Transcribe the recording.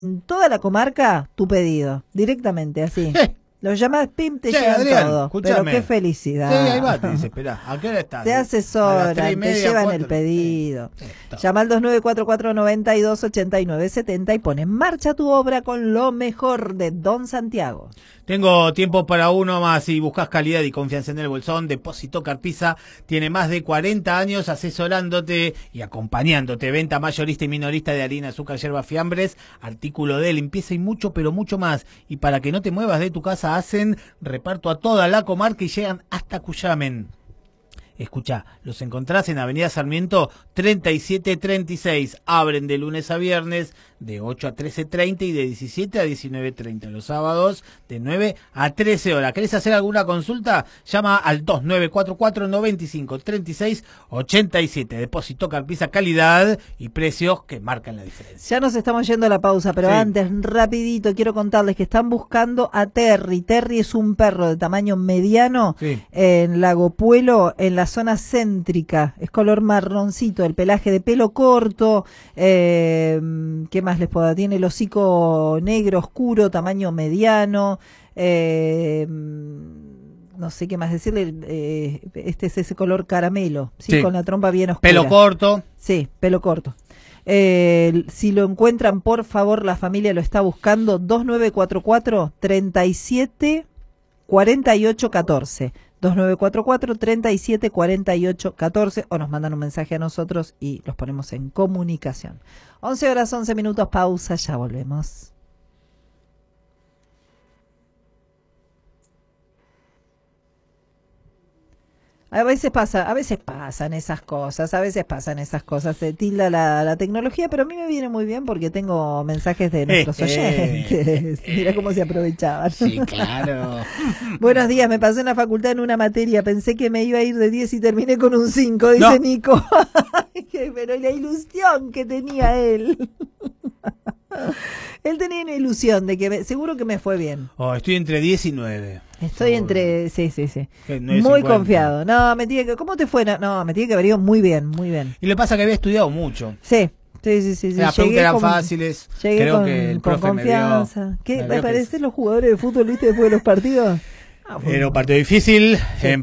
En toda la comarca, tu pedido, directamente, así. Lo llamas, pim, te llegan Adrián, todo. escuchame. Pero qué felicidad. Sí, ahí va, te dice, esperá, ¿a qué hora estás? Te asesoran, te llevan el pedido. Llama al 2944-928970 y pone en marcha tu obra con lo mejor de Don Santiago. Tengo tiempo para uno más. Si buscas calidad y confianza en el bolsón, Depósito Carpiza tiene más de 40 años asesorándote y acompañándote. Venta mayorista y minorista de harina, azúcar, hierbas, fiambres, artículo de limpieza y mucho, pero mucho más. Y para que no te muevas de tu casa, hacen reparto a toda la comarca y llegan hasta Cuyamen. Escuchá, los encontrás en Avenida Sarmiento 3736. Abren de lunes a viernes de 8 a 13:30 y de 17 a 19:30. Los sábados de 9 a 13 horas. ¿Querés hacer alguna consulta? Llama al 2944-953687. Depósito Carpiza, calidad y precios que marcan la diferencia. Ya nos estamos yendo a la pausa, pero Sí. antes, rapidito, quiero contarles que están buscando a Terry. Terry es un perro de tamaño mediano en Lago Puelo, en la zona céntrica. Es color marroncito, el pelaje de pelo corto. ¿Qué más les puedo dar? Tiene el hocico negro oscuro, tamaño mediano. No sé qué más decirle. Este es ese color caramelo, ¿sí? Con la trompa bien oscura. Pelo corto. Sí, pelo corto. Si lo encuentran, por favor, la familia lo está buscando. 2944-374814. 2944-374814 o nos mandan un mensaje a nosotros y los ponemos en comunicación. 11 horas 11 minutos, pausa, ya volvemos. A veces pasan esas cosas, se tilda la tecnología, pero a mí me viene muy bien porque tengo mensajes de nuestros oyentes. Mira cómo se aprovechaban. Sí, claro. Buenos días, me pasé en la facultad en una materia, pensé que me iba a ir de 10 y terminé con un 5, dice Nico. Pero la ilusión que tenía él. Él tenía una ilusión de que seguro que me fue bien. Estoy entre 10 y 9. Estoy entre, sí. Muy confiado. No, me tiene que, ¿cómo te fue? No, me tiene que haber ido muy bien. Y le pasa que había estudiado mucho. Sí. Las preguntas eran fáciles. Creo que el profe confianza. me vio. ¿Qué? ¿Me parecen los jugadores de fútbol, viste, después de los partidos? Era un partido difícil.